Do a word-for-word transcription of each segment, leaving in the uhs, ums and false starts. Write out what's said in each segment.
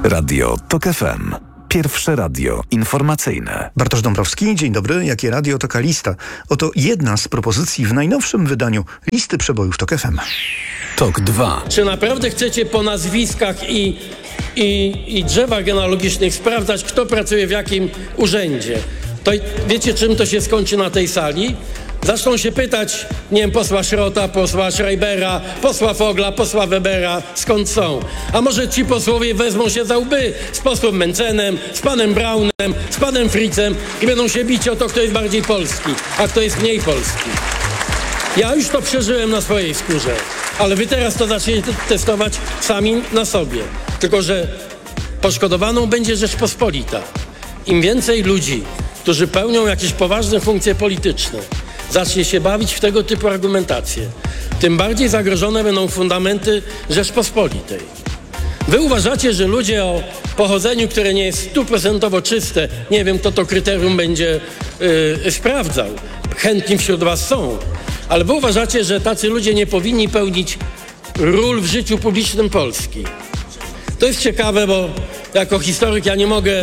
Radio TOK F M. Pierwsze radio informacyjne. Bartosz Dąbrowski, dzień dobry. Jakie radio, taka lista. Oto jedna z propozycji w najnowszym wydaniu listy przebojów TOK F M. TOK dwa. Czy naprawdę chcecie po nazwiskach i, i, i drzewach genealogicznych sprawdzać, kto pracuje w jakim urzędzie? To wiecie, czym to się skończy na tej sali? Zaczną się pytać, nie wiem, posła Szrota, posła Schreibera, posła Fogla, posła Webera, skąd są. A może ci posłowie wezmą się za łby z posłem Mencenem, z panem Braunem, z panem Fritzem i będą się bić o to, kto jest bardziej polski, a kto jest mniej polski. Ja już to przeżyłem na swojej skórze, ale wy teraz to zaczniecie testować sami na sobie. Tylko że poszkodowaną będzie Rzeczpospolita. Im więcej ludzi, którzy pełnią jakieś poważne funkcje polityczne, zacznie się bawić w tego typu argumentacje, tym bardziej zagrożone będą fundamenty Rzeczpospolitej. Wy uważacie, że ludzie o pochodzeniu, które nie jest stuprocentowo czyste, nie wiem, kto to kryterium będzie yy, sprawdzał, chętni wśród was są, ale wy uważacie, że tacy ludzie nie powinni pełnić ról w życiu publicznym Polski. To jest ciekawe, bo jako historyk ja nie mogę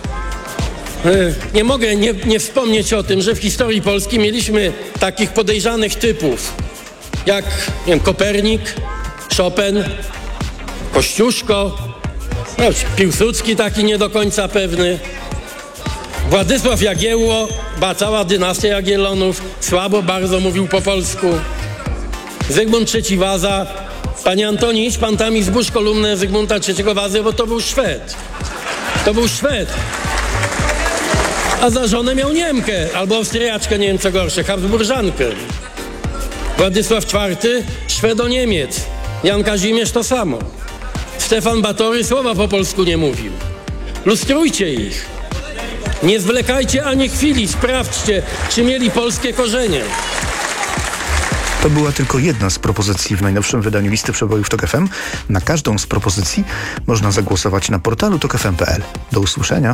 Nie mogę nie, nie wspomnieć o tym, że w historii Polski mieliśmy takich podejrzanych typów jak, nie wiem, Kopernik, Chopin, Kościuszko, no, Piłsudski taki nie do końca pewny, Władysław Jagiełło, ba, cała dynastia Jagiellonów, słabo bardzo mówił po polsku, Zygmunt trzeci Waza. Panie Antoni, idź pan tam i zbóż kolumnę Zygmunta trzeciego Wazy, bo to był Szwed. To był Szwed. A za żonę miał Niemkę, albo Austriaczkę, nie wiem co gorsze, Habsburżankę. Władysław czwarty, Szwedo-Niemiec. Jan Kazimierz to samo. Stefan Batory słowa po polsku nie mówił. Lustrujcie ich. Nie zwlekajcie ani chwili, sprawdźcie, czy mieli polskie korzenie. To była tylko jedna z propozycji w najnowszym wydaniu listy przebojów TOK F M. Na każdą z propozycji można zagłosować na portalu tok f m kropka p l. Do usłyszenia.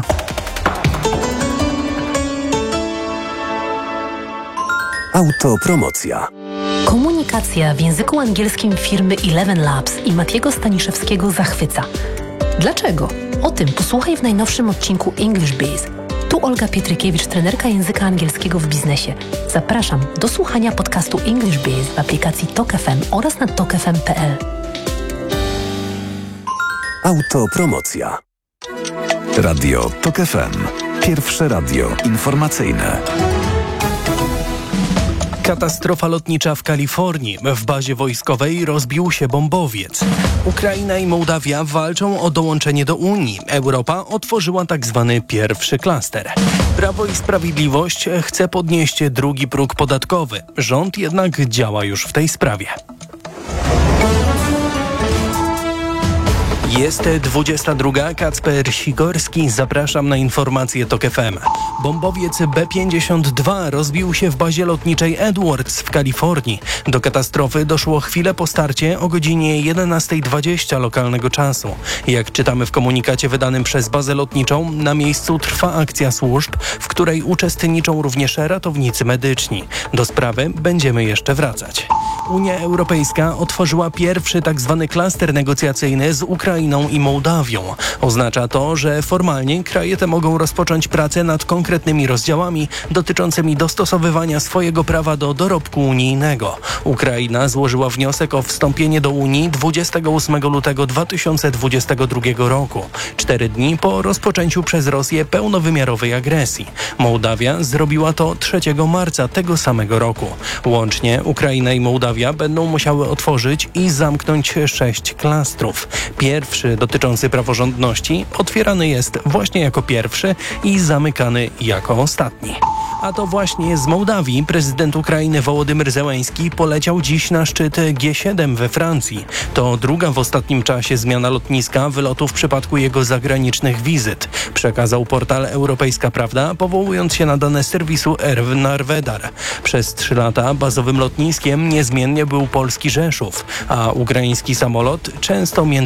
Autopromocja. Komunikacja w języku angielskim firmy Eleven Labs i Matiego Staniszewskiego zachwyca. Dlaczego? O tym posłuchaj w najnowszym odcinku English Biz. Tu Olga Pietrykiewicz, trenerka języka angielskiego w biznesie. Zapraszam do słuchania podcastu English Biz w aplikacji TOK F M oraz na tok f m kropka p l. Autopromocja. Radio TOK F M. Pierwsze radio informacyjne. Katastrofa lotnicza w Kalifornii. W bazie wojskowej rozbił się bombowiec. Ukraina i Mołdawia walczą o dołączenie do Unii. Europa otworzyła tak zwany pierwszy klaster. Prawo i Sprawiedliwość chce podnieść drugi próg podatkowy. Rząd jednak działa już w tej sprawie. Jest dwudziesta druga. Kacper Sikorski. Zapraszam na informacje TOK F M. Bombowiec B pięćdziesiąt dwa rozbił się w bazie lotniczej Edwards w Kalifornii. Do katastrofy doszło chwilę po starcie o godzinie jedenasta dwadzieścia lokalnego czasu. Jak czytamy w komunikacie wydanym przez bazę lotniczą, na miejscu trwa akcja służb, w której uczestniczą również ratownicy medyczni. Do sprawy będziemy jeszcze wracać. Unia Europejska otworzyła pierwszy tak zwany klaster negocjacyjny z Ukrainą i Mołdawią. Oznacza to, że formalnie kraje te mogą rozpocząć pracę nad konkretnymi rozdziałami dotyczącymi dostosowywania swojego prawa do dorobku unijnego. Ukraina złożyła wniosek o wstąpienie do Unii dwudziestego ósmego lutego dwa tysiące dwudziestego drugiego roku, cztery dni po rozpoczęciu przez Rosję pełnowymiarowej agresji. Mołdawia zrobiła to trzeciego marca tego samego roku. Łącznie Ukraina i Mołdawia będą musiały otworzyć i zamknąć sześć klastrów. Pierwszy, dotyczący praworządności, otwierany jest właśnie jako pierwszy i zamykany jako ostatni. A to właśnie z Mołdawii prezydent Ukrainy Wołodymyr Zełenski poleciał dziś na szczyt G siedem we Francji. To druga w ostatnim czasie zmiana lotniska wylotu w przypadku jego zagranicznych wizyt, przekazał portal Europejska Prawda, powołując się na dane serwisu Narwedar. Przez trzy lata bazowym lotniskiem niezmiennie był polski Rzeszów, a ukraiński samolot często między lotami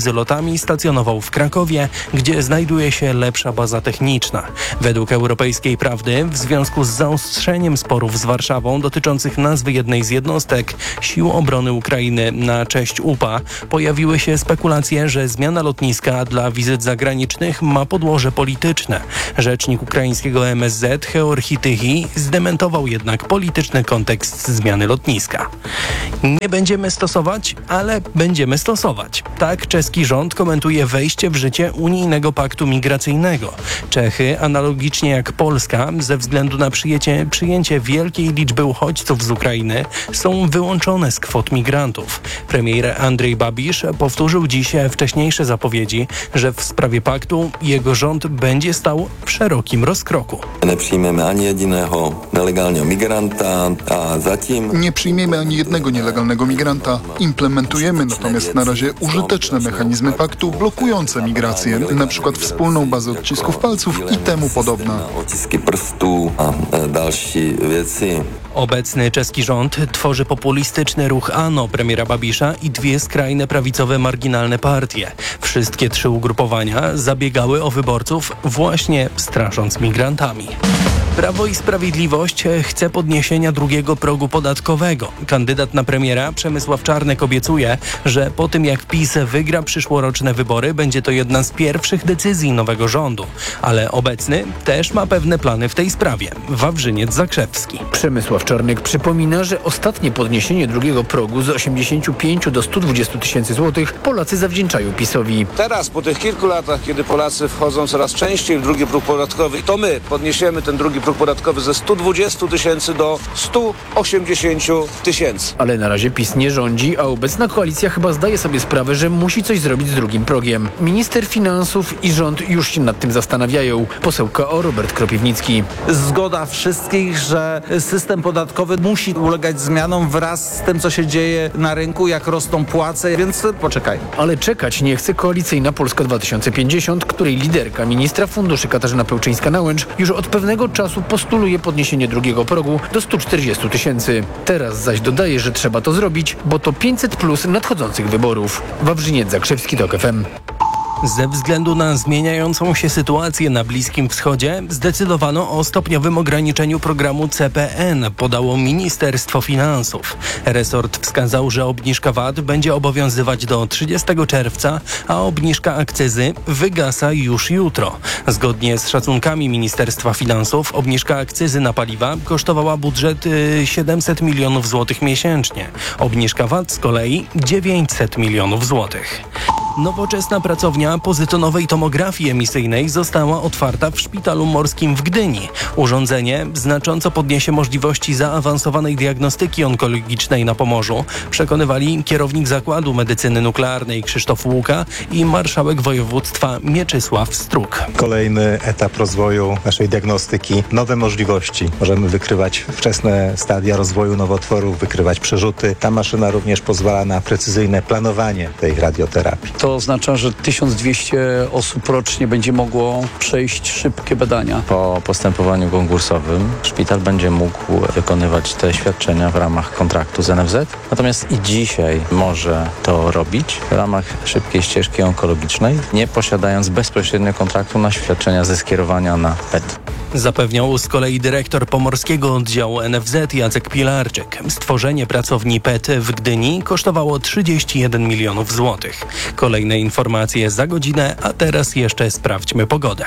latami stacjonował w Krakowie, gdzie znajduje się lepsza baza techniczna. Według Europejskiej Prawdy w związku z zaostrzeniem sporów z Warszawą dotyczących nazwy jednej z jednostek Sił Obrony Ukrainy na cześć U P A pojawiły się spekulacje, że zmiana lotniska dla wizyt zagranicznych ma podłoże polityczne. Rzecznik ukraińskiego M S Z Georgi Tychy zdementował jednak polityczny kontekst zmiany lotniska. Nie będziemy stosować, ale będziemy stosować. Tak czeski rząd komentuje wejście w życie unijnego paktu migracyjnego. Czechy, analogicznie jak Polska, ze względu na przyjęcie, przyjęcie wielkiej liczby uchodźców z Ukrainy, są wyłączone z kwot migrantów. Premier Andrzej Babiš powtórzył dziś wcześniejsze zapowiedzi, że w sprawie paktu jego rząd będzie stał w szerokim rozkroku. Nie przyjmiemy ani jednego nielegalnego migranta, a zatim... Nie przyjmiemy ani jednego nielegalnego migranta. Implementujemy natomiast na razie użyteczne mechanizmy paktu blokujące migrację, na przykład wspólną bazę odcisków palców i temu podobne. Odciski prstu, a dalsze rzeczy. Obecny czeski rząd tworzy populistyczny ruch ANO premiera Babisza i dwie skrajne prawicowe marginalne partie. Wszystkie trzy ugrupowania zabiegały o wyborców właśnie strasząc migrantami. Prawo i Sprawiedliwość chce podniesienia drugiego progu podatkowego. Kandydat na premiera Przemysław Czarnek obiecuje, że po tym jak PiS wygra przyszłoroczne wybory, będzie to jedna z pierwszych decyzji nowego rządu. Ale obecny też ma pewne plany w tej sprawie. Wawrzyniec Zakrzewski. Przemysław Czarnek przypomina, że ostatnie podniesienie drugiego progu z osiemdziesięciu pięciu do stu dwudziestu tysięcy złotych Polacy zawdzięczają PiS-owi. Teraz, po tych kilku latach, kiedy Polacy wchodzą coraz częściej w drugi próg podatkowy, to my podniesiemy ten drugi próg podatkowy ze stu dwudziestu tysięcy do stu osiemdziesięciu tysięcy. Ale na razie PiS nie rządzi, a obecna koalicja chyba zdaje sobie sprawę, że musi coś zrobić z drugim progiem. Minister finansów i rząd już się nad tym zastanawiają. Poseł K O Robert Kropiwnicki. Zgoda wszystkich, że system podatkowy musi ulegać zmianom wraz z tym, co się dzieje na rynku, jak rosną płace, więc poczekaj. Ale czekać nie chce koalicyjna Polska dwa tysiące pięćdziesiąt, której liderka ministra funduszy Katarzyna Pełczyńska-Nałęcz już od pewnego czasu postuluje podniesienie drugiego progu do stu czterdziestu tysięcy. Teraz zaś dodaje, że trzeba to zrobić, bo to pięćset plus nadchodzących wyborów. Wawrzyniec Zakrzewski, TOK F M. Ze względu na zmieniającą się sytuację na Bliskim Wschodzie zdecydowano o stopniowym ograniczeniu programu C P N, podało Ministerstwo Finansów. Resort wskazał, że obniżka V A T będzie obowiązywać do trzydziestego czerwca, a obniżka akcyzy wygasa już jutro. Zgodnie z szacunkami Ministerstwa Finansów obniżka akcyzy na paliwa kosztowała budżet y, siedemset milionów złotych miesięcznie. Obniżka V A T z kolei dziewięćset milionów złotych. Nowoczesna pracownia pozytonowej tomografii emisyjnej została otwarta w Szpitalu Morskim w Gdyni. Urządzenie znacząco podniesie możliwości zaawansowanej diagnostyki onkologicznej na Pomorzu, przekonywali kierownik Zakładu Medycyny Nuklearnej Krzysztof Łuka i marszałek województwa Mieczysław Struk. Kolejny etap rozwoju naszej diagnostyki, nowe możliwości. Możemy wykrywać wczesne stadia rozwoju nowotworów, wykrywać przerzuty. Ta maszyna również pozwala na precyzyjne planowanie tej radioterapii. To oznacza, że tysiąc dwieście osób rocznie będzie mogło przejść szybkie badania. Po postępowaniu konkursowym szpital będzie mógł wykonywać te świadczenia w ramach kontraktu z N F Z. Natomiast i dzisiaj może to robić w ramach szybkiej ścieżki onkologicznej, nie posiadając bezpośrednio kontraktu na świadczenia ze skierowania na P E T. Zapewniał z kolei dyrektor pomorskiego oddziału N F Z Jacek Pilarczyk. Stworzenie pracowni P E T w Gdyni kosztowało trzydzieści jeden milionów złotych. Kolejne informacje za godzinę, a teraz jeszcze sprawdźmy pogodę.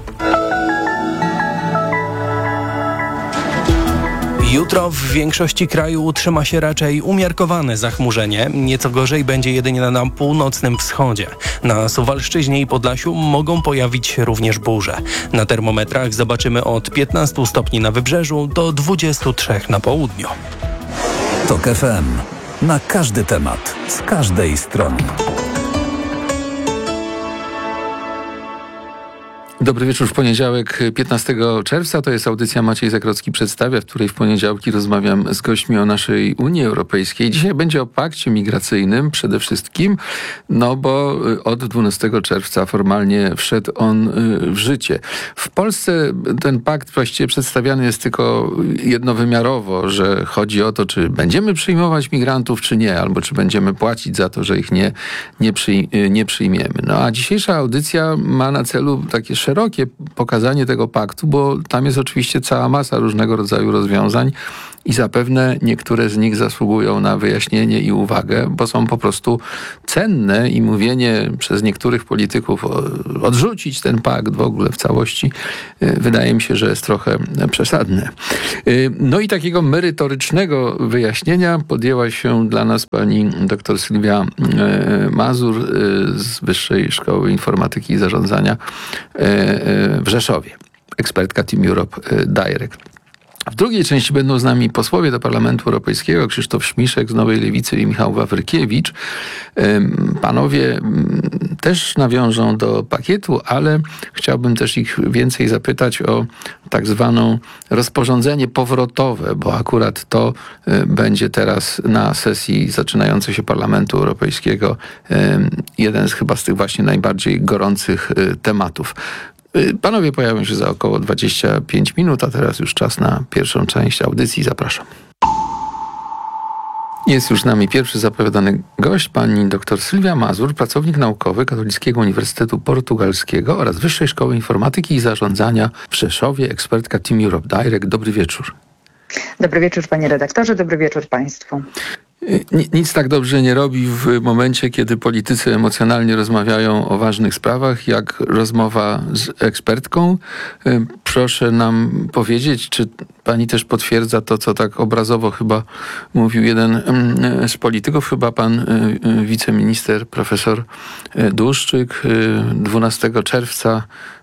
Jutro w większości kraju utrzyma się raczej umiarkowane zachmurzenie. Nieco gorzej będzie jedynie na północnym wschodzie. Na Suwalszczyźnie i Podlasiu mogą pojawić się również burze. Na termometrach zobaczymy od piętnastu stopni na wybrzeżu do dwudziestu trzech na południu. TOK F M. Na każdy temat, z każdej strony. Dobry wieczór w poniedziałek, piętnastego czerwca. To jest audycja Maciej Zakrocki przedstawia, w której w poniedziałki rozmawiam z gośćmi o naszej Unii Europejskiej. Dzisiaj będzie o pakcie migracyjnym przede wszystkim, no bo od dwunastego czerwca formalnie wszedł on w życie. W Polsce ten pakt właściwie przedstawiany jest tylko jednowymiarowo, że chodzi o to, czy będziemy przyjmować migrantów, czy nie, albo czy będziemy płacić za to, że ich nie, nie, przyj- nie przyjmiemy. No a dzisiejsza audycja ma na celu takie szerokie pokazanie tego paktu, bo tam jest oczywiście cała masa różnego rodzaju rozwiązań i zapewne niektóre z nich zasługują na wyjaśnienie i uwagę, bo są po prostu cenne i mówienie przez niektórych polityków odrzucić ten pakt w ogóle w całości wydaje mi się, że jest trochę przesadne. No i takiego merytorycznego wyjaśnienia podjęła się dla nas pani dr Sylwia Mazur z Wyższej Szkoły Informatyki i Zarządzania w Rzeszowie, ekspertka Team Europe Direct. W drugiej części będą z nami posłowie do Parlamentu Europejskiego Krzysztof Śmiszek z Nowej Lewicy i Michał Wawrykiewicz. Panowie też nawiążą do pakietu, ale chciałbym też ich więcej zapytać o tak zwaną rozporządzenie powrotowe, bo akurat to będzie teraz na sesji zaczynającej się Parlamentu Europejskiego jeden z chyba z tych właśnie najbardziej gorących tematów. Panowie pojawią się za około dwadzieścia pięć minut, a teraz już czas na pierwszą część audycji. Zapraszam. Jest już z nami pierwszy zapowiadany gość, pani dr Sylwia Mazur, pracownik naukowy Katolickiego Uniwersytetu Portugalskiego oraz Wyższej Szkoły Informatyki i Zarządzania w Rzeszowie, ekspertka Team Europe Direct. Dobry wieczór. Dobry wieczór, panie redaktorze, dobry wieczór państwu. Nic tak dobrze nie robi w momencie, kiedy politycy emocjonalnie rozmawiają o ważnych sprawach, jak rozmowa z ekspertką. Proszę nam powiedzieć, czy pani też potwierdza to, co tak obrazowo chyba mówił jeden z polityków, chyba pan wiceminister profesor Dłuszczyk. dwunastego czerwca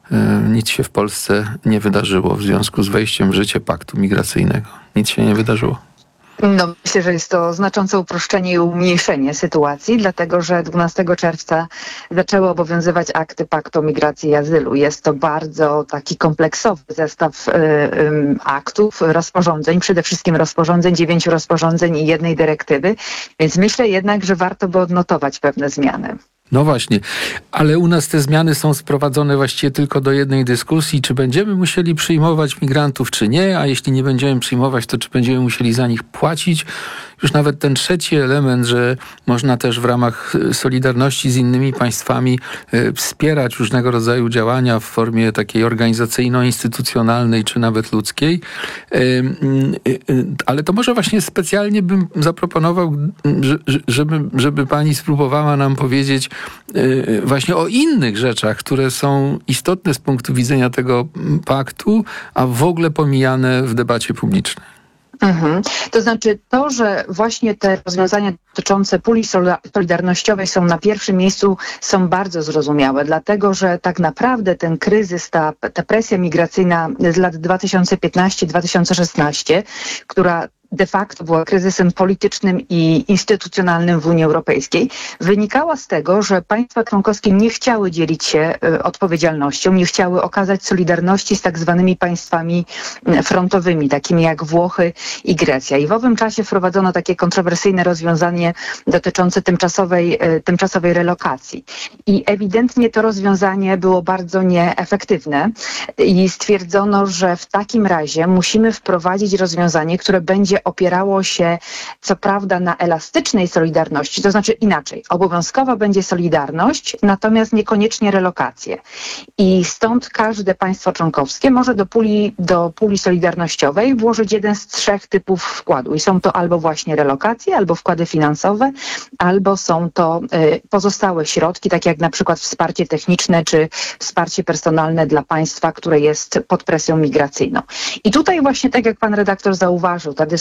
nic się w Polsce nie wydarzyło w związku z wejściem w życie paktu migracyjnego. Nic się nie wydarzyło. No, myślę, że jest to znaczące uproszczenie i umniejszenie sytuacji, dlatego że dwunastego czerwca zaczęły obowiązywać akty Paktu o Migracji i Azylu. Jest to bardzo taki kompleksowy zestaw y, y, aktów, rozporządzeń, przede wszystkim rozporządzeń, dziewięciu rozporządzeń i jednej dyrektywy, więc myślę jednak, że warto by odnotować pewne zmiany. No właśnie, ale u nas te zmiany są sprowadzone właściwie tylko do jednej dyskusji, czy będziemy musieli przyjmować migrantów, czy nie, a jeśli nie będziemy przyjmować, to czy będziemy musieli za nich płacić. Już nawet ten trzeci element, że można też w ramach solidarności z innymi państwami y, wspierać różnego rodzaju działania w formie takiej organizacyjno-instytucjonalnej, czy nawet ludzkiej. Y, y, y, ale to może właśnie specjalnie bym zaproponował, że, żeby, żeby pani spróbowała nam powiedzieć y, właśnie o innych rzeczach, które są istotne z punktu widzenia tego paktu, a w ogóle pomijane w debacie publicznej. Mhm. To znaczy to, że właśnie te rozwiązania dotyczące puli solidarnościowej są na pierwszym miejscu, są bardzo zrozumiałe, dlatego że tak naprawdę ten kryzys, ta, ta presja migracyjna z lat dwa tysiące piętnastego do dwa tysiące szesnastego, która de facto była kryzysem politycznym i instytucjonalnym w Unii Europejskiej, wynikała z tego, że państwa członkowskie nie chciały dzielić się y, odpowiedzialnością, nie chciały okazać solidarności z tak zwanymi państwami frontowymi, takimi jak Włochy i Grecja. I w owym czasie wprowadzono takie kontrowersyjne rozwiązanie dotyczące tymczasowej, y, tymczasowej relokacji. I ewidentnie to rozwiązanie było bardzo nieefektywne i stwierdzono, że w takim razie musimy wprowadzić rozwiązanie, które będzie opierało się co prawda na elastycznej solidarności, to znaczy inaczej, obowiązkowa będzie solidarność, natomiast niekoniecznie relokacje. I stąd każde państwo członkowskie może do puli, do puli solidarnościowej włożyć jeden z trzech typów wkładu. I są to albo właśnie relokacje, albo wkłady finansowe, albo są to y, pozostałe środki, takie jak na przykład wsparcie techniczne, czy wsparcie personalne dla państwa, które jest pod presją migracyjną. I tutaj właśnie, tak jak pan redaktor zauważył, ta dyskusja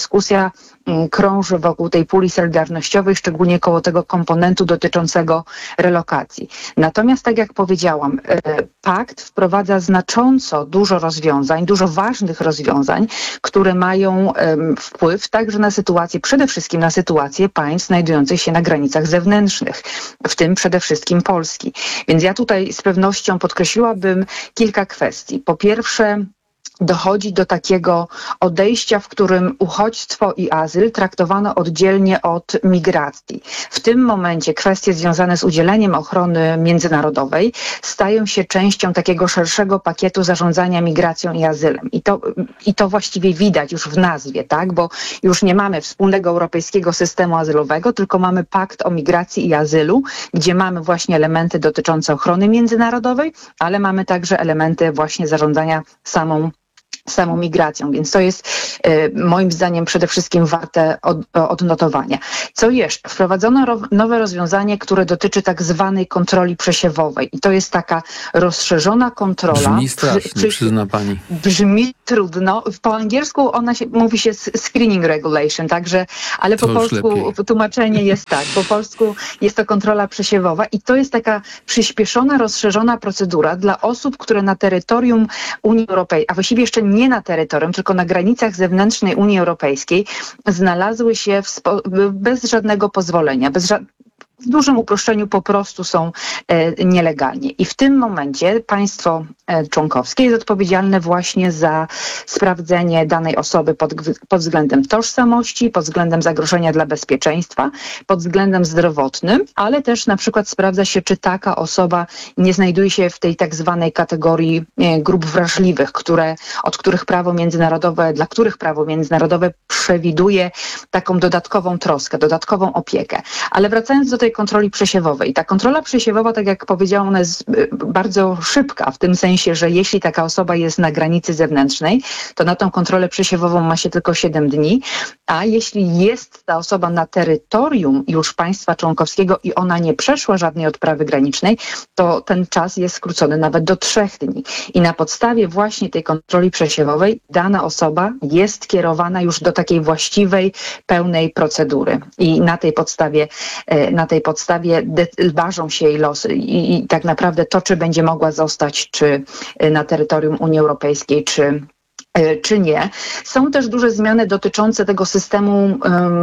dyskusja krąży wokół tej puli solidarnościowej, szczególnie koło tego komponentu dotyczącego relokacji. Natomiast, tak jak powiedziałam, pakt wprowadza znacząco dużo rozwiązań, dużo ważnych rozwiązań, które mają wpływ także na sytuację, przede wszystkim na sytuację państw znajdujących się na granicach zewnętrznych, w tym przede wszystkim Polski. Więc ja tutaj z pewnością podkreśliłabym kilka kwestii. Po pierwsze, dochodzi do takiego odejścia, w którym uchodźstwo i azyl traktowano oddzielnie od migracji. W tym momencie kwestie związane z udzieleniem ochrony międzynarodowej stają się częścią takiego szerszego pakietu zarządzania migracją i azylem. I to, i to właściwie widać już w nazwie, tak? Bo już nie mamy wspólnego europejskiego systemu azylowego, tylko mamy pakt o migracji i azylu, gdzie mamy właśnie elementy dotyczące ochrony międzynarodowej, ale mamy także elementy właśnie zarządzania samą samą migracją, więc to jest y, moim zdaniem przede wszystkim warte od, odnotowania. Co jeszcze? Wprowadzono ro, nowe rozwiązanie, które dotyczy tak zwanej kontroli przesiewowej i to jest taka rozszerzona kontrola. Brzmi strasznie, przy, przyzna pani. Brzmi trudno. Po angielsku ona się, mówi się screening regulation, także, ale to po polsku lepiej. Tłumaczenie jest tak. Po polsku jest to kontrola przesiewowa i to jest taka przyspieszona, rozszerzona procedura dla osób, które na terytorium Unii Europejskiej, a właściwie jeszcze nie na terytorium, tylko na granicach zewnętrznej Unii Europejskiej znalazły się w spo- bez żadnego pozwolenia, bez ża- w dużym uproszczeniu po prostu są e, nielegalnie. I w tym momencie państwo e, członkowskie jest odpowiedzialne właśnie za sprawdzenie danej osoby pod, pod względem tożsamości, pod względem zagrożenia dla bezpieczeństwa, pod względem zdrowotnym, ale też na przykład sprawdza się, czy taka osoba nie znajduje się w tej tak zwanej kategorii e, grup wrażliwych, które, od których prawo międzynarodowe, dla których prawo międzynarodowe przewiduje taką dodatkową troskę, dodatkową opiekę. Ale wracając do tej kontroli przesiewowej. Ta kontrola przesiewowa, tak jak powiedziałam, ona jest bardzo szybka, w tym sensie, że jeśli taka osoba jest na granicy zewnętrznej, to na tą kontrolę przesiewową ma się tylko siedem dni, a jeśli jest ta osoba na terytorium już państwa członkowskiego i ona nie przeszła żadnej odprawy granicznej, to ten czas jest skrócony nawet do trzech dni. I na podstawie właśnie tej kontroli przesiewowej dana osoba jest kierowana już do takiej właściwej, pełnej procedury. I na tej podstawie, na tej podstawie de- ważą się jej losy i, i tak naprawdę to, czy będzie mogła zostać, czy na terytorium Unii Europejskiej, czy czy nie. Są też duże zmiany dotyczące tego systemu um,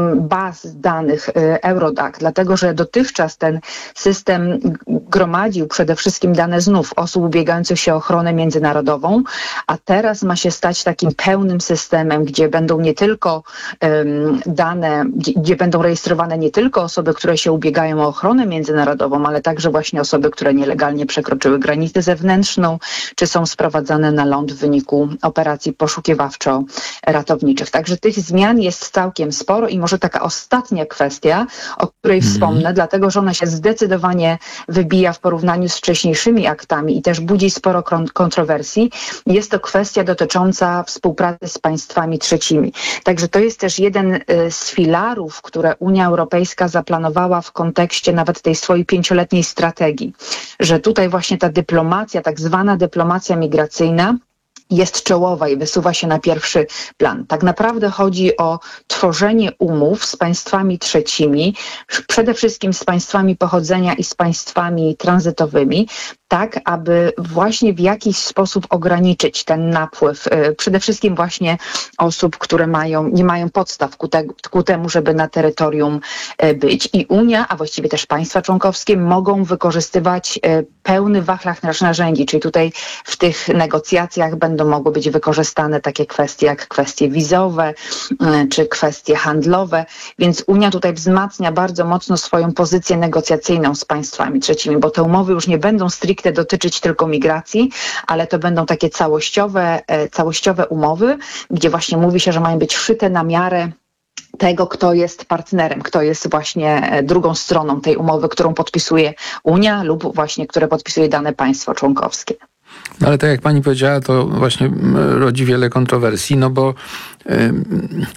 baz danych Eurodac, dlatego że dotychczas ten system gromadził przede wszystkim dane znów osób ubiegających się o ochronę międzynarodową, a teraz ma się stać takim pełnym systemem, gdzie będą nie tylko um, dane, gdzie, gdzie będą rejestrowane nie tylko osoby, które się ubiegają o ochronę międzynarodową, ale także właśnie osoby, które nielegalnie przekroczyły granicę zewnętrzną, czy są sprowadzane na ląd w wyniku operacji poszukiwawczo-ratowniczych. Także tych zmian jest całkiem sporo i może taka ostatnia kwestia, o której mm. wspomnę, dlatego że ona się zdecydowanie wybija w porównaniu z wcześniejszymi aktami i też budzi sporo kontrowersji. Jest to kwestia dotycząca współpracy z państwami trzecimi. Także to jest też jeden z filarów, które Unia Europejska zaplanowała w kontekście nawet tej swojej pięcioletniej strategii, że tutaj właśnie ta dyplomacja, tak zwana dyplomacja migracyjna jest czołowa i wysuwa się na pierwszy plan. Tak naprawdę chodzi o tworzenie umów z państwami trzecimi, przede wszystkim z państwami pochodzenia i z państwami tranzytowymi, tak aby właśnie w jakiś sposób ograniczyć ten napływ, przede wszystkim właśnie osób, które mają, nie mają podstaw ku, te, ku temu, żeby na terytorium być. I Unia, a właściwie też państwa członkowskie mogą wykorzystywać pełny wachlarz narzędzi, czyli tutaj w tych negocjacjach będą mogły być wykorzystane takie kwestie jak kwestie wizowe czy kwestie handlowe, więc Unia tutaj wzmacnia bardzo mocno swoją pozycję negocjacyjną z państwami trzecimi, bo te umowy już nie będą stricte dotyczyć tylko migracji, ale to będą takie całościowe, całościowe umowy, gdzie właśnie mówi się, że mają być szyte na miarę tego, kto jest partnerem, kto jest właśnie drugą stroną tej umowy, którą podpisuje Unia lub właśnie, które podpisuje dane państwo członkowskie. No ale tak jak pani powiedziała, to właśnie rodzi wiele kontrowersji, no bo yy,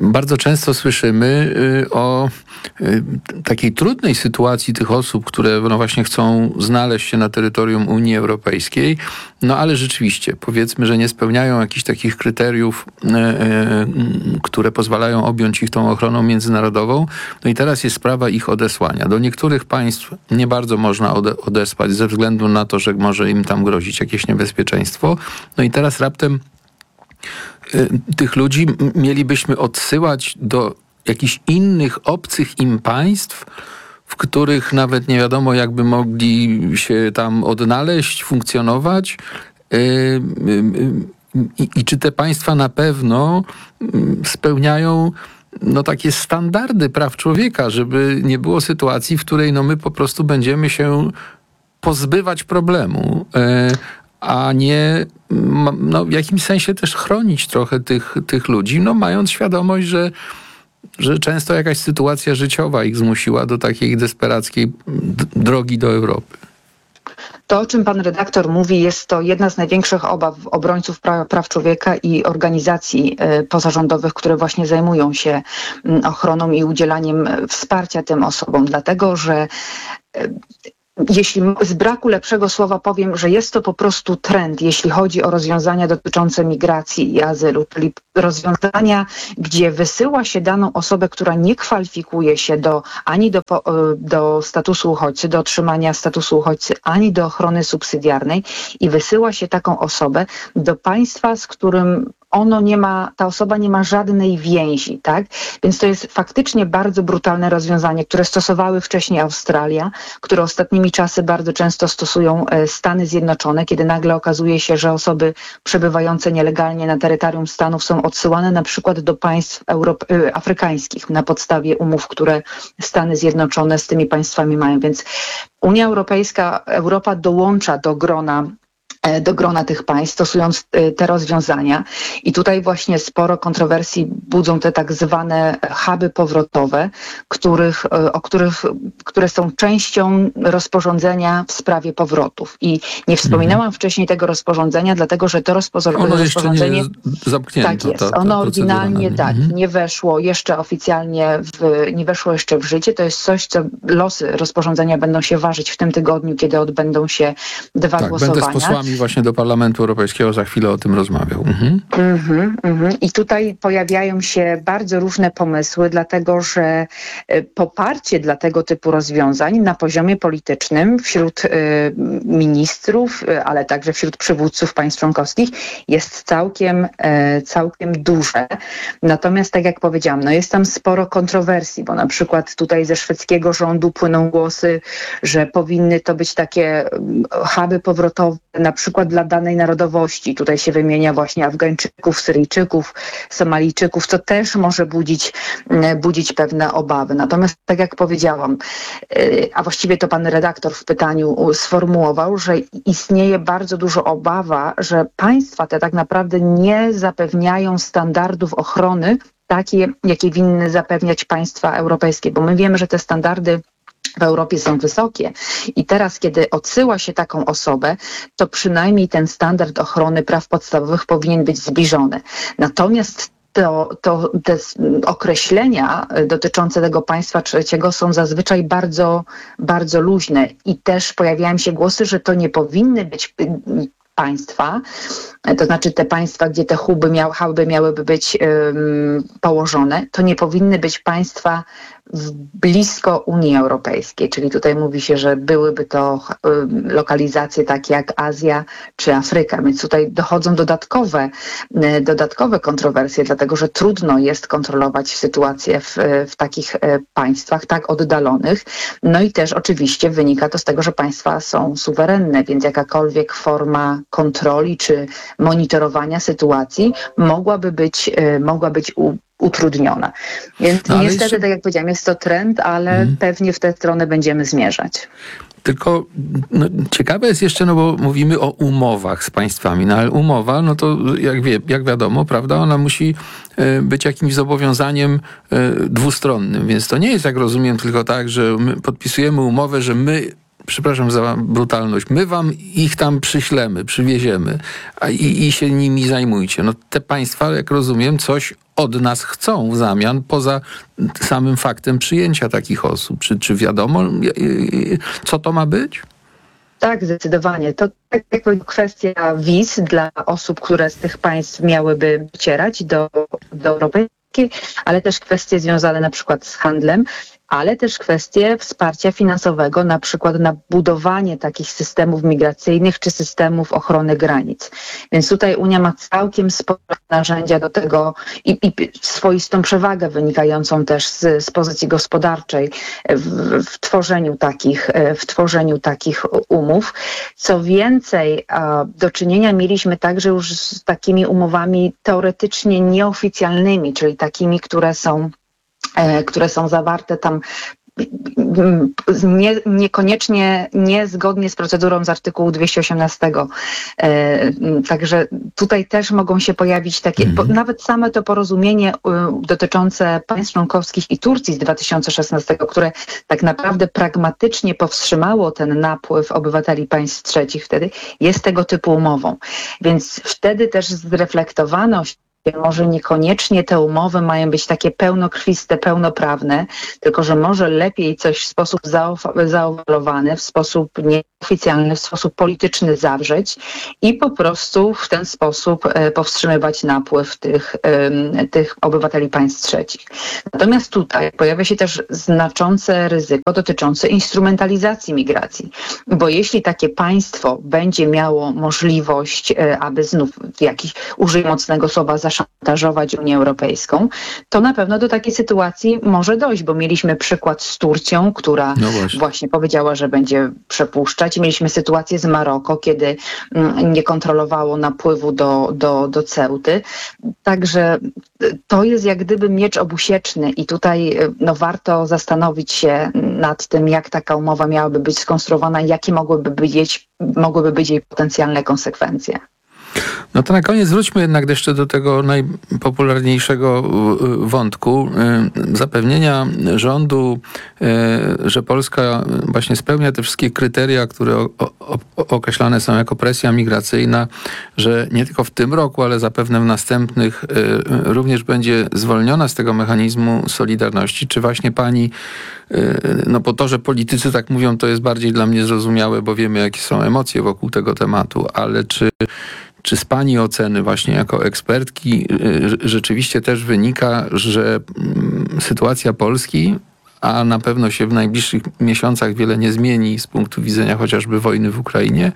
bardzo często słyszymy o takiej trudnej sytuacji tych osób, które no właśnie chcą znaleźć się na terytorium Unii Europejskiej, no ale rzeczywiście powiedzmy, że nie spełniają jakichś takich kryteriów, które pozwalają objąć ich tą ochroną międzynarodową. No i teraz jest sprawa ich odesłania. Do niektórych państw nie bardzo można ode- odesłać ze względu na to, że może im tam grozić jakieś niebezpieczeństwo. No i teraz raptem tych ludzi mielibyśmy odsyłać do jakichś innych, obcych im państw, w których nawet nie wiadomo, jakby mogli się tam odnaleźć, funkcjonować. I, i czy te państwa na pewno spełniają no, takie standardy praw człowieka, żeby nie było sytuacji, w której no, my po prostu będziemy się pozbywać problemu, a nie no, w jakimś sensie też chronić trochę tych, tych ludzi, no, mając świadomość, że, że często jakaś sytuacja życiowa ich zmusiła do takiej desperackiej d- drogi do Europy. To, o czym pan redaktor mówi, jest to jedna z największych obaw obrońców praw, praw człowieka i organizacji y, pozarządowych, które właśnie zajmują się y, ochroną i udzielaniem wsparcia tym osobom, dlatego że y, jeśli z braku lepszego słowa powiem, że jest to po prostu trend, jeśli chodzi o rozwiązania dotyczące migracji i azylu, czyli rozwiązania, gdzie wysyła się daną osobę, która nie kwalifikuje się do, ani do, do statusu uchodźcy, do otrzymania statusu uchodźcy, ani do ochrony subsydiarnej i wysyła się taką osobę do państwa, z którym ono nie ma, ta osoba nie ma żadnej więzi, tak? Więc to jest faktycznie bardzo brutalne rozwiązanie, które stosowały wcześniej Australia, które ostatnimi czasy bardzo często stosują Stany Zjednoczone, kiedy nagle okazuje się, że osoby przebywające nielegalnie na terytorium Stanów są odsyłane na przykład do państw Europ- afrykańskich na podstawie umów, które Stany Zjednoczone z tymi państwami mają. Więc Unia Europejska, Europa dołącza do grona do grona tych państw, stosując te rozwiązania. I tutaj właśnie sporo kontrowersji budzą te tak zwane huby powrotowe, których, o których, które są częścią rozporządzenia w sprawie powrotów. I nie wspominałam mhm. wcześniej tego rozporządzenia, dlatego że to rozpo- ono rozporządzenie... Jeszcze nie zamknięto. Tak jest. Ta, ta ono oryginalnie tak, mhm. nie weszło jeszcze oficjalnie, w, nie weszło jeszcze w życie. To jest coś, co losy rozporządzenia będą się ważyć w tym tygodniu, kiedy odbędą się dwa tak, głosowania. Będę z posłami właśnie do Parlamentu Europejskiego za chwilę o tym rozmawiał. Mhm. Mm-hmm, mm-hmm. I tutaj pojawiają się bardzo różne pomysły, dlatego że poparcie dla tego typu rozwiązań na poziomie politycznym wśród y, ministrów, y, ale także wśród przywódców państw członkowskich jest całkiem, y, całkiem duże. Natomiast tak jak powiedziałam, no jest tam sporo kontrowersji, bo na przykład tutaj ze szwedzkiego rządu płyną głosy, że powinny to być takie huby powrotowe, na przykład dla danej narodowości. Tutaj się wymienia właśnie Afgańczyków, Syryjczyków, Somalijczyków, co też może budzić, budzić pewne obawy. Natomiast tak jak powiedziałam, a właściwie to pan redaktor w pytaniu sformułował, że istnieje bardzo dużo obawa, że państwa te tak naprawdę nie zapewniają standardów ochrony takie, jakie winny zapewniać państwa europejskie, bo my wiemy, że te standardy w Europie są wysokie i teraz, kiedy odsyła się taką osobę, to przynajmniej ten standard ochrony praw podstawowych powinien być zbliżony. Natomiast to, to te określenia dotyczące tego państwa trzeciego są zazwyczaj bardzo, bardzo luźne i też pojawiają się głosy, że to nie powinny być państwa, to znaczy te państwa, gdzie te huby, miał, huby miałyby być um, położone, to nie powinny być państwa blisko Unii Europejskiej, czyli tutaj mówi się, że byłyby to um, lokalizacje takie jak Azja czy Afryka, więc tutaj dochodzą dodatkowe, dodatkowe kontrowersje, dlatego że trudno jest kontrolować sytuację w, w takich państwach tak oddalonych. No i też oczywiście wynika to z tego, że państwa są suwerenne, więc jakakolwiek forma kontroli czy monitorowania sytuacji mogłaby być, mogła być u, utrudniona. Więc no, niestety, jeszcze... tak jak powiedziałam, jest to trend, ale hmm. pewnie w tę stronę będziemy zmierzać. Tylko no, ciekawe jest jeszcze, no bo mówimy o umowach z państwami, no ale umowa, no to jak, wie, jak wiadomo, prawda, ona musi y, być jakimś zobowiązaniem y, dwustronnym, więc to nie jest, jak rozumiem, tylko tak, że my podpisujemy umowę, że my przepraszam za brutalność, my wam ich tam przyślemy, przywieziemy a i, i się nimi zajmujcie. No te państwa, jak rozumiem, coś od nas chcą w zamian, poza samym faktem przyjęcia takich osób? Czy, czy wiadomo, co to ma być? Tak, zdecydowanie. To tak jakby kwestia wiz dla osób, które z tych państw miałyby docierać do, do Europy, ale też kwestie związane na przykład z handlem, ale też kwestie wsparcia finansowego, na przykład na budowanie takich systemów migracyjnych czy systemów ochrony granic. Więc tutaj Unia ma całkiem spore narzędzia do tego i, i swoistą przewagę wynikającą też z, z pozycji gospodarczej w, w, tworzeniu takich, w tworzeniu takich umów. Co więcej, do czynienia mieliśmy także już z takimi umowami teoretycznie nieoficjalnymi, czyli takimi, które są które są zawarte tam nie, niekoniecznie niezgodnie z procedurą z artykułu dwieście osiemnastego. E, także tutaj też mogą się pojawić takie, mm. bo nawet same to porozumienie y, dotyczące państw członkowskich i Turcji z dwa tysiące szesnastego, które tak naprawdę pragmatycznie powstrzymało ten napływ obywateli państw trzecich wtedy, jest tego typu umową. Więc wtedy też zreflektowano może niekoniecznie te umowy mają być takie pełnokrwiste, pełnoprawne, tylko że może lepiej coś w sposób zaowalowany, w sposób nieoficjalny, w sposób polityczny zawrzeć i po prostu w ten sposób powstrzymywać napływ tych, tych obywateli państw trzecich. Natomiast tutaj pojawia się też znaczące ryzyko dotyczące instrumentalizacji migracji, bo jeśli takie państwo będzie miało możliwość, aby znów w jakiś, użyj mocnego słowa, zaszantażować Unię Europejską, to na pewno do takiej sytuacji może dojść, bo mieliśmy przykład z Turcją, która no właśnie. właśnie powiedziała, że będzie przepuszczać. Mieliśmy sytuację z Maroko, kiedy nie kontrolowało napływu do, do, do Ceuty. Także to jest jak gdyby miecz obusieczny i tutaj no, warto zastanowić się nad tym, jak taka umowa miałaby być skonstruowana i jakie mogłyby być, mogłyby być jej potencjalne konsekwencje. No to na koniec wróćmy jednak jeszcze do tego najpopularniejszego wątku. Zapewnienia rządu, że Polska właśnie spełnia te wszystkie kryteria, które określane są jako presja migracyjna, że nie tylko w tym roku, ale zapewne w następnych również będzie zwolniona z tego mechanizmu solidarności. Czy właśnie pani, no po to, że politycy tak mówią, to jest bardziej dla mnie zrozumiałe, bo wiemy, jakie są emocje wokół tego tematu, ale czy Czy z pani oceny właśnie jako ekspertki rzeczywiście też wynika, że sytuacja Polski, a na pewno się w najbliższych miesiącach wiele nie zmieni z punktu widzenia chociażby wojny w Ukrainie,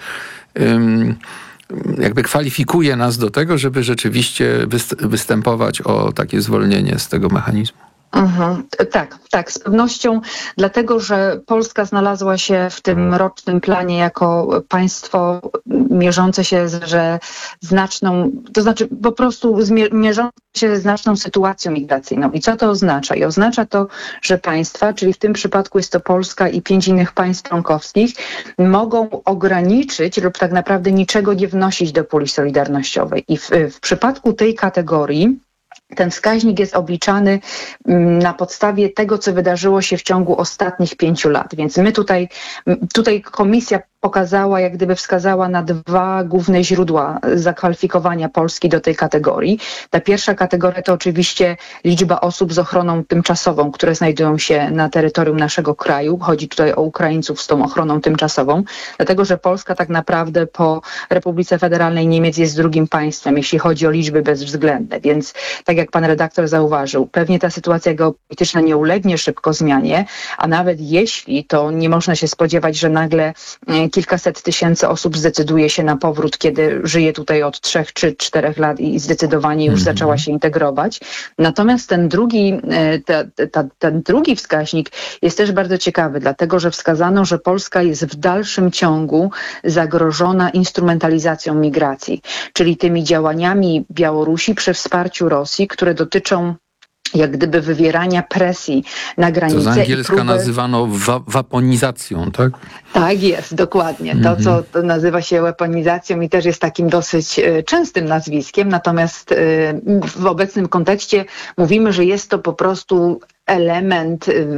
jakby kwalifikuje nas do tego, żeby rzeczywiście występować o takie zwolnienie z tego mechanizmu? Mhm. Tak, tak, z pewnością, dlatego że Polska znalazła się w tym rocznym planie jako państwo mierzące się z że znaczną, to znaczy po prostu mierzące się ze znaczną sytuacją migracyjną. I co to oznacza? I oznacza to, że państwa, czyli w tym przypadku jest to Polska i pięć innych państw członkowskich, mogą ograniczyć lub tak naprawdę niczego nie wnosić do puli solidarnościowej. I w, w przypadku tej kategorii ten wskaźnik jest obliczany na podstawie tego, co wydarzyło się w ciągu ostatnich pięciu lat. Więc my tutaj, tutaj komisja pokazała, jak gdyby wskazała na dwa główne źródła zakwalifikowania Polski do tej kategorii. Ta pierwsza kategoria to oczywiście liczba osób z ochroną tymczasową, które znajdują się na terytorium naszego kraju. Chodzi tutaj o Ukraińców z tą ochroną tymczasową, dlatego że Polska tak naprawdę po Republice Federalnej Niemiec jest drugim państwem, jeśli chodzi o liczby bezwzględne. Więc tak jak pan redaktor zauważył, pewnie ta sytuacja geopolityczna nie ulegnie szybko zmianie, a nawet jeśli, to nie można się spodziewać, że nagle kilkaset tysięcy osób zdecyduje się na powrót, kiedy żyje tutaj od trzech czy czterech lat i zdecydowanie już mm-hmm. zaczęła się integrować. Natomiast ten drugi, te, te, ten drugi wskaźnik jest też bardzo ciekawy, dlatego że wskazano, że Polska jest w dalszym ciągu zagrożona instrumentalizacją migracji, czyli tymi działaniami Białorusi przy wsparciu Rosji, które dotyczą jak gdyby wywierania presji na granicę. To z angielska próby... nazywano wa- waponizacją, tak? Tak jest, dokładnie. To, Mhm. co to nazywa się weaponizacją i też jest takim dosyć e, częstym nazwiskiem, natomiast e, w obecnym kontekście mówimy, że jest to po prostu element y, y,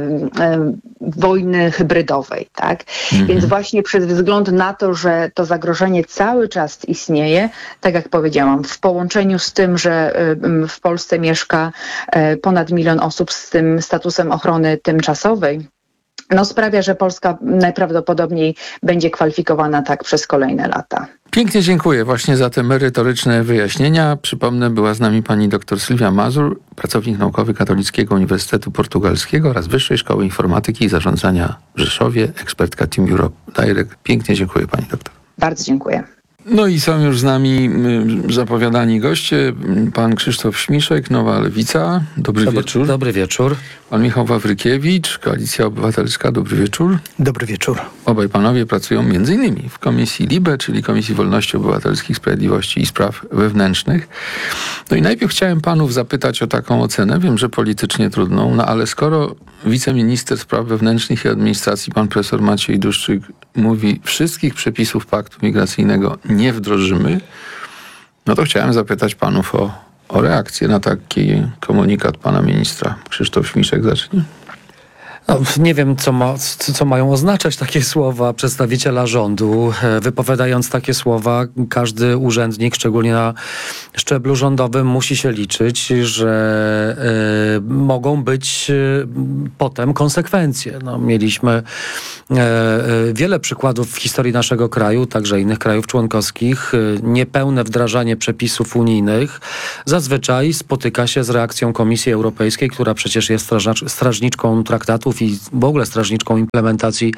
wojny hybrydowej, tak? Mhm. Więc właśnie przez wzgląd na to, że to zagrożenie cały czas istnieje, tak jak powiedziałam, w połączeniu z tym, że y, w Polsce mieszka y, ponad milion osób z tym statusem ochrony tymczasowej, no sprawia, że Polska najprawdopodobniej będzie kwalifikowana tak przez kolejne lata. Pięknie dziękuję właśnie za te merytoryczne wyjaśnienia. Przypomnę, była z nami pani dr Sylwia Mazur, pracownik naukowy Katolickiego Uniwersytetu Portugalskiego oraz Wyższej Szkoły Informatyki i Zarządzania w Rzeszowie, ekspertka Team Europe Direct. Pięknie dziękuję pani doktor. Bardzo dziękuję. No i są już z nami y, zapowiadani goście. Pan Krzysztof Śmiszek, Nowa Lewica. Dobry, dobry wieczór. Dobry wieczór. Pan Michał Wawrykiewicz, Koalicja Obywatelska. Dobry wieczór. Dobry wieczór. Obaj panowie pracują między innymi w Komisji LIBE, czyli Komisji Wolności Obywatelskich, Sprawiedliwości i Spraw Wewnętrznych. No i najpierw chciałem panów zapytać o taką ocenę. Wiem, że politycznie trudną, no ale skoro wiceminister Spraw Wewnętrznych i Administracji, pan profesor Maciej Duszczyk, mówi, wszystkich przepisów paktu migracyjnego nie wdrożymy, no to chciałem zapytać panów o, o reakcję na taki komunikat pana ministra. Krzysztof Śmiszek zacznie. No, nie wiem, co, ma, co, co mają oznaczać takie słowa przedstawiciela rządu. Wypowiadając takie słowa, każdy urzędnik, szczególnie na szczeblu rządowym, musi się liczyć, że y, mogą być y, potem konsekwencje. No, mieliśmy y, y, wiele przykładów w historii naszego kraju, także innych krajów członkowskich. Y, niepełne wdrażanie przepisów unijnych zazwyczaj spotyka się z reakcją Komisji Europejskiej, która przecież jest strażacz, strażniczką traktatów i w ogóle strażniczką implementacji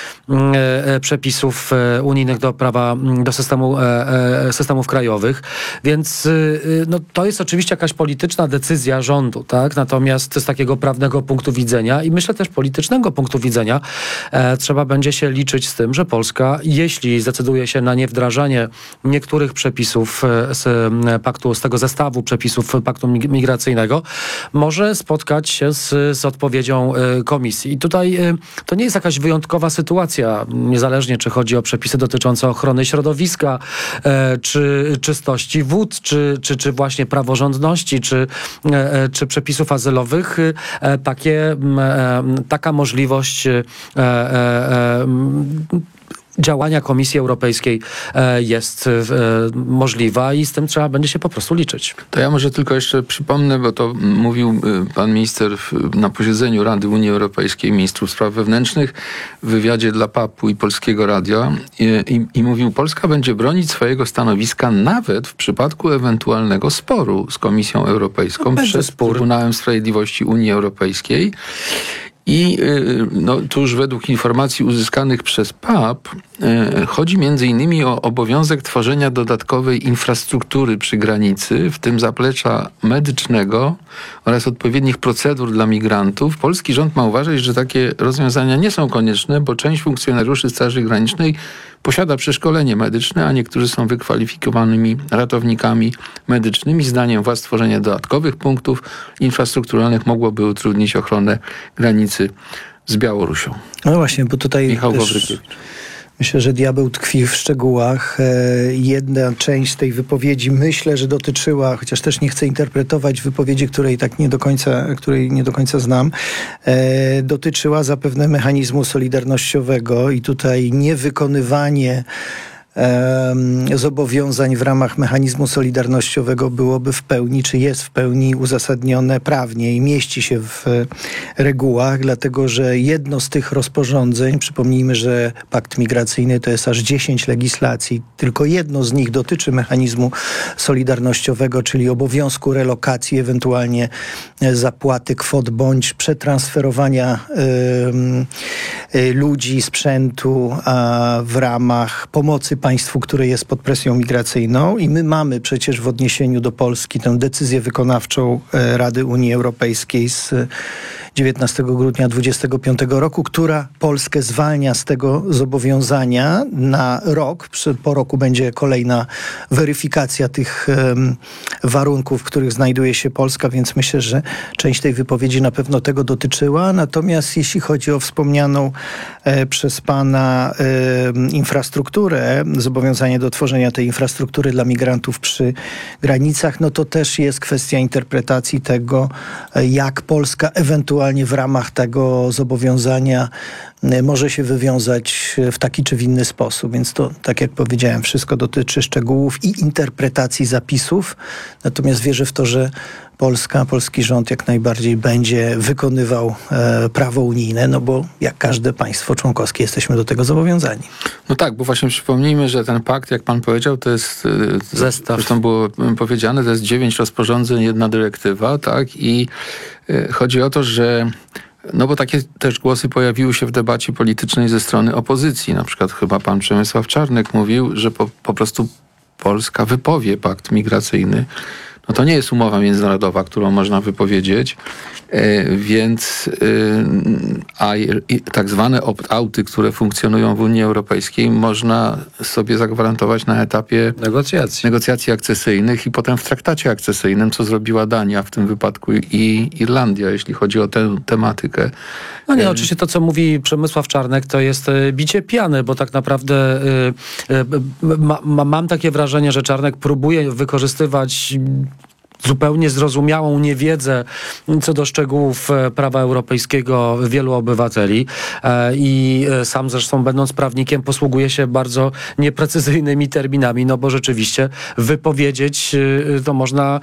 e, przepisów e, unijnych do prawa, do systemu, e, systemów krajowych. Więc e, no, to jest oczywiście jakaś polityczna decyzja rządu, tak? Natomiast z takiego prawnego punktu widzenia i myślę też politycznego punktu widzenia e, trzeba będzie się liczyć z tym, że Polska, jeśli zdecyduje się na niewdrażanie niektórych przepisów z paktu, z tego zestawu przepisów paktu migracyjnego, może spotkać się z, z odpowiedzią Komisji. I tutaj to nie jest jakaś wyjątkowa sytuacja, niezależnie czy chodzi o przepisy dotyczące ochrony środowiska, czy czystości wód, czy, czy, czy właśnie praworządności, czy, czy przepisów azylowych. Takie, taka możliwość działania Komisji Europejskiej jest możliwa i z tym trzeba będzie się po prostu liczyć. To ja może tylko jeszcze przypomnę, bo to mówił pan minister na posiedzeniu Rady Unii Europejskiej, ministrów spraw wewnętrznych w wywiadzie dla papu i Polskiego Radia i, i, i mówił, Polska będzie bronić swojego stanowiska nawet w przypadku ewentualnego sporu z Komisją Europejską no, przed spór. Trybunałem Sprawiedliwości Unii Europejskiej. I no, tu już według informacji uzyskanych przez P A P e, chodzi między innymi o obowiązek tworzenia dodatkowej infrastruktury przy granicy, w tym zaplecza medycznego oraz odpowiednich procedur dla migrantów. Polski rząd ma uważać, że takie rozwiązania nie są konieczne, bo część funkcjonariuszy Straży Granicznej posiada przeszkolenie medyczne, a niektórzy są wykwalifikowanymi ratownikami medycznymi. Zdaniem władz tworzenie dodatkowych punktów infrastrukturalnych mogłoby utrudnić ochronę granicy z Białorusią. No właśnie, bo tutaj Michał też myślę, że diabeł tkwi w szczegółach. Jedna część z tej wypowiedzi myślę, że dotyczyła, chociaż też nie chcę interpretować wypowiedzi, której tak nie do końca, której nie do końca znam, dotyczyła zapewne mechanizmu solidarnościowego i tutaj niewykonywanie zobowiązań w ramach mechanizmu solidarnościowego byłoby w pełni, czy jest w pełni uzasadnione prawnie i mieści się w regułach, dlatego że jedno z tych rozporządzeń, przypomnijmy, że pakt migracyjny to jest aż dziesięć legislacji, tylko jedno z nich dotyczy mechanizmu solidarnościowego, czyli obowiązku relokacji, ewentualnie zapłaty kwot bądź przetransferowania y, y, ludzi, sprzętu a w ramach pomocy państwu, które jest pod presją migracyjną i my mamy przecież w odniesieniu do Polski tę decyzję wykonawczą Rady Unii Europejskiej z dziewiętnastego grudnia dwudziestego piątego roku, która Polskę zwalnia z tego zobowiązania na rok. Po roku będzie kolejna weryfikacja tych um, warunków, w których znajduje się Polska, więc myślę, że część tej wypowiedzi na pewno tego dotyczyła. Natomiast jeśli chodzi o wspomnianą e, przez pana e, infrastrukturę, zobowiązanie do tworzenia tej infrastruktury dla migrantów przy granicach, no to też jest kwestia interpretacji tego, jak Polska ewentualnie ewentualnie w ramach tego zobowiązania może się wywiązać w taki czy w inny sposób. Więc to, tak jak powiedziałem, wszystko dotyczy szczegółów i interpretacji zapisów. Natomiast wierzę w to, że Polska, polski rząd jak najbardziej będzie wykonywał e, prawo unijne, no bo jak każde państwo członkowskie jesteśmy do tego zobowiązani. No tak, bo właśnie przypomnijmy, że ten pakt, jak pan powiedział, to jest zestaw. Zresztą było powiedziane, to jest dziewięć rozporządzeń, jedna dyrektywa, tak? I y, chodzi o to, że no bo takie też głosy pojawiły się w debacie politycznej ze strony opozycji. Na przykład chyba pan Przemysław Czarnek mówił, że po, po prostu Polska wypowie pakt migracyjny. No to nie jest umowa międzynarodowa, którą można wypowiedzieć, e, więc e, a tak zwane opt-outy, które funkcjonują w Unii Europejskiej, można sobie zagwarantować na etapie negocjacji, negocjacji akcesyjnych i potem w traktacie akcesyjnym, co zrobiła Dania w tym wypadku i Irlandia, jeśli chodzi o tę tematykę. No nie, oczywiście to, co mówi Przemysław Czarnek, to jest bicie piany, bo tak naprawdę y, y, ma, ma, mam takie wrażenie, że Czarnek próbuje wykorzystywać zupełnie zrozumiałą niewiedzę co do szczegółów prawa europejskiego wielu obywateli i sam zresztą będąc prawnikiem posługuje się bardzo nieprecyzyjnymi terminami, no bo rzeczywiście wypowiedzieć to można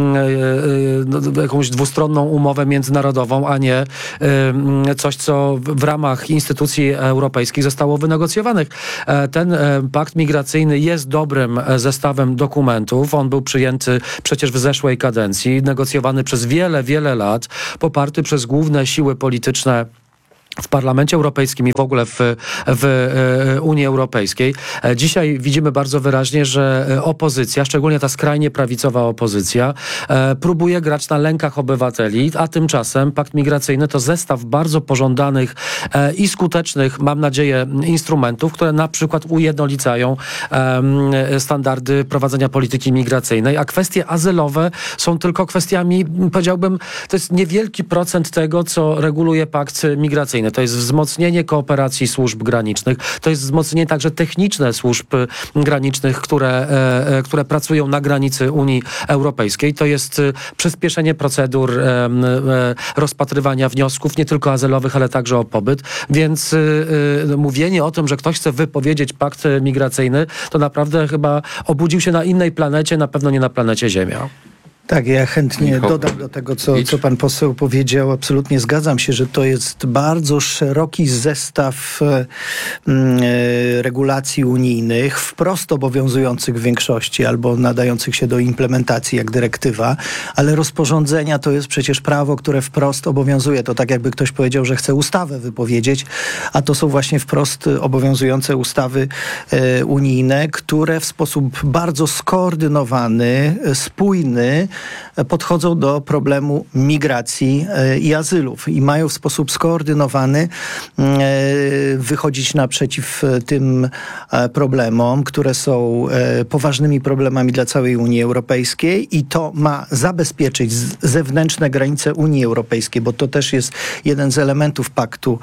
jakąś dwustronną umowę międzynarodową, a nie coś, co w ramach instytucji europejskich zostało wynegocjowanych. Ten pakt migracyjny jest dobrym zestawem dokumentów. On był przyjęty przecież w zeszłej kadencji, negocjowany przez wiele, wiele lat, poparty przez główne siły polityczne w Parlamencie Europejskim i w ogóle w, w Unii Europejskiej. Dzisiaj widzimy bardzo wyraźnie, że opozycja, szczególnie ta skrajnie prawicowa opozycja, próbuje grać na lękach obywateli, a tymczasem pakt migracyjny to zestaw bardzo pożądanych i skutecznych, mam nadzieję, instrumentów, które na przykład ujednolicają standardy prowadzenia polityki migracyjnej, a kwestie azylowe są tylko kwestiami, powiedziałbym, to jest niewielki procent tego, co reguluje pakt migracyjny. To jest wzmocnienie kooperacji służb granicznych, to jest wzmocnienie także techniczne służb granicznych, które, które pracują na granicy Unii Europejskiej. To jest przyspieszenie procedur rozpatrywania wniosków, nie tylko azylowych, ale także o pobyt. Więc mówienie o tym, że ktoś chce wypowiedzieć pakt migracyjny, to naprawdę chyba obudził się na innej planecie, na pewno nie na planecie Ziemia. Tak, ja chętnie dodam do tego, co, co pan poseł powiedział. Absolutnie zgadzam się, że to jest bardzo szeroki zestaw e, regulacji unijnych, wprost obowiązujących w większości albo nadających się do implementacji jak dyrektywa, ale rozporządzenia to jest przecież prawo, które wprost obowiązuje. To tak jakby ktoś powiedział, że chce ustawę wypowiedzieć, a to są właśnie wprost obowiązujące ustawy e, unijne, które w sposób bardzo skoordynowany, spójny podchodzą do problemu migracji i azylów i mają w sposób skoordynowany wychodzić naprzeciw tym problemom, które są poważnymi problemami dla całej Unii Europejskiej i to ma zabezpieczyć zewnętrzne granice Unii Europejskiej, bo to też jest jeden z elementów paktu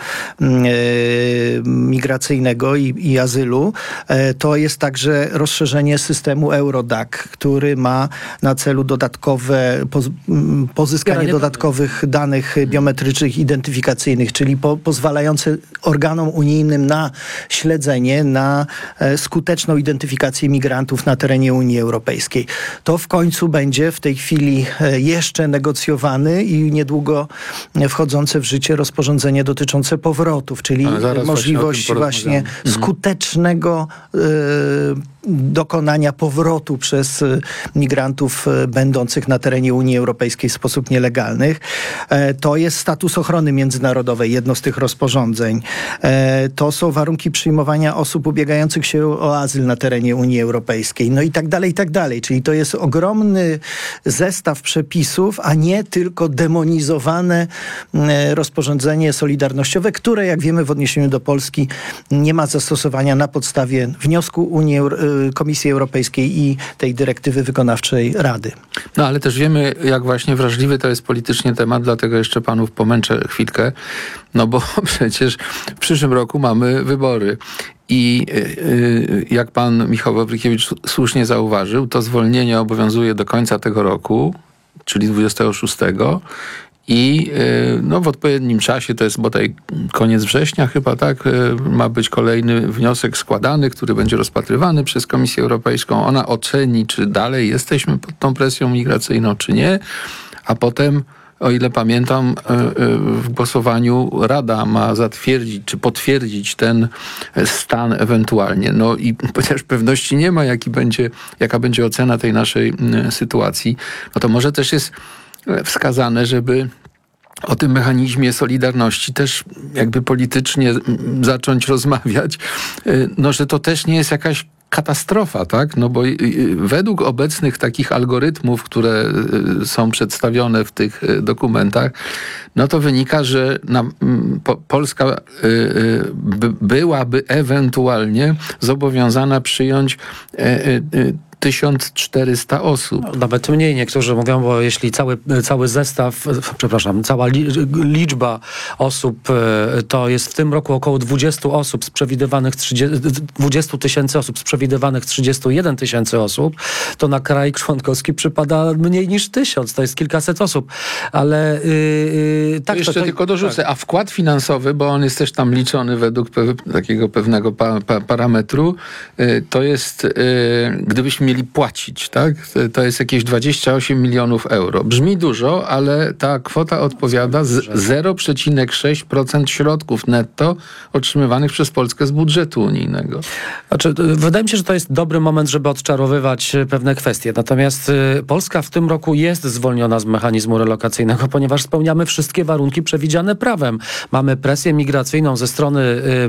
migracyjnego i, i azylu. To jest także rozszerzenie systemu Eurodac, który ma na celu dodatkowe pozyskanie dodatkowych danych biometrycznych, identyfikacyjnych, czyli po, pozwalające organom unijnym na śledzenie, na skuteczną identyfikację migrantów na terenie Unii Europejskiej. To w końcu będzie w tej chwili jeszcze negocjowane i niedługo wchodzące w życie rozporządzenie dotyczące powrotów, czyli możliwość właśnie, właśnie mhm. skutecznego y, dokonania powrotu przez migrantów będących na terenie Unii Europejskiej w sposób nielegalny. To jest status ochrony międzynarodowej, jedno z tych rozporządzeń. To są warunki przyjmowania osób ubiegających się o azyl na terenie Unii Europejskiej. No i tak dalej, i tak dalej. Czyli to jest ogromny zestaw przepisów, a nie tylko demonizowane rozporządzenie solidarnościowe, które, jak wiemy, w odniesieniu do Polski nie ma zastosowania na podstawie wniosku Unii Komisji Europejskiej i tej dyrektywy wykonawczej Rady. No ale też wiemy, jak właśnie wrażliwy to jest politycznie temat, dlatego jeszcze panów pomęczę chwilkę, no bo przecież w przyszłym roku mamy wybory. I yy, jak pan Michał Wawrykiewicz słusznie zauważył, to zwolnienie obowiązuje do końca tego roku, czyli dwudziestego szóstego. i no, w odpowiednim czasie, to jest bodaj koniec września chyba, tak, ma być kolejny wniosek składany, który będzie rozpatrywany przez Komisję Europejską. Ona oceni, czy dalej jesteśmy pod tą presją migracyjną, czy nie, a potem, o ile pamiętam, w głosowaniu Rada ma zatwierdzić czy potwierdzić ten stan ewentualnie. No i chociaż pewności nie ma, jaki będzie, jaka będzie ocena tej naszej sytuacji, no to może też jest wskazane, żeby o tym mechanizmie solidarności też jakby politycznie zacząć rozmawiać, no że to też nie jest jakaś katastrofa, tak? No bo według obecnych takich algorytmów, które są przedstawione w tych dokumentach, no to wynika, że nam, po, Polska by, byłaby ewentualnie zobowiązana przyjąć tysiąc czterysta osób. Nawet mniej niektórzy mówią, bo jeśli cały, cały zestaw, przepraszam, cała li, liczba osób to jest w tym roku około dwadzieścia osób z przewidywanych dwadzieścia tysięcy osób z przewidywanych trzydzieści jeden tysięcy osób, to na kraj członkowski przypada mniej niż tysiąc, to jest kilkaset osób. Ale yy, tak. To jeszcze to, to, tylko dorzucę, tak. A wkład finansowy, bo on jest też tam liczony według pe- takiego pewnego pa- pa- parametru, yy, to jest, yy, gdybyśmy mieli płacić, tak? To jest jakieś dwadzieścia osiem milionów euro. Brzmi dużo, ale ta kwota odpowiada z zero przecinek sześć procent środków netto otrzymywanych przez Polskę z budżetu unijnego. Znaczy, wydaje mi się, że to jest dobry moment, żeby odczarowywać pewne kwestie. Natomiast y, Polska w tym roku jest zwolniona z mechanizmu relokacyjnego, ponieważ spełniamy wszystkie warunki przewidziane prawem. Mamy presję migracyjną ze strony y,